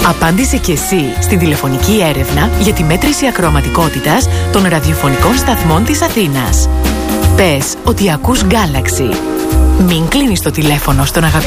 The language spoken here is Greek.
Απάντησε και εσύ στην τηλεφωνική έρευνα για τη μέτρηση ακροαματικότητας των ραδιοφωνικών σταθμών της Αθήνας. Πες ότι ακούς Galaxy. Μην κλείνεις το τηλέφωνο στον αγαπημένο